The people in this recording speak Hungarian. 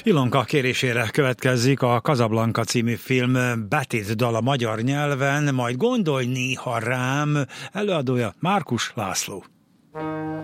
Ilonka kérésére következik a Casablanca című film betétdal a magyar nyelven, majd Gondolj néha rám, előadója Márkus László.